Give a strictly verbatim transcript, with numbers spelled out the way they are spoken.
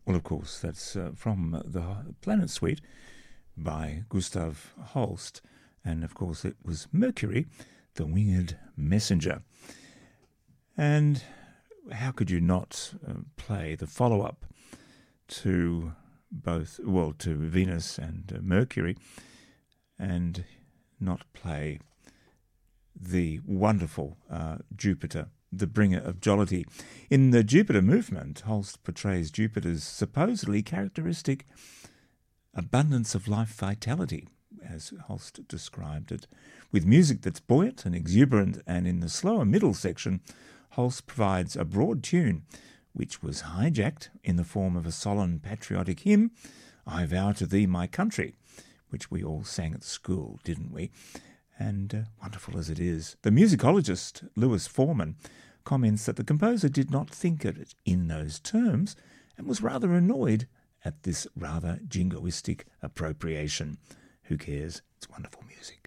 Well, of course, that's uh, from the Planet Suite by Gustav Holst. And, of course, it was Mercury, the Winged Messenger. And how could you not uh, play the follow-up to both, well, to Venus and uh, Mercury, and not play the wonderful uh, Jupiter, the bringer of jollity. In the Jupiter movement, Holst portrays Jupiter's supposedly characteristic abundance of life vitality, as Holst described it, with music that's buoyant and exuberant, and in the slower middle section, Holst provides a broad tune, which was hijacked in the form of a solemn patriotic hymn, I Vow to Thee, My Country, which we all sang at school, didn't we? And uh, wonderful as it is, the musicologist Lewis Foreman comments that the composer did not think of it in those terms and was rather annoyed at this rather jingoistic appropriation. Who cares? It's wonderful music.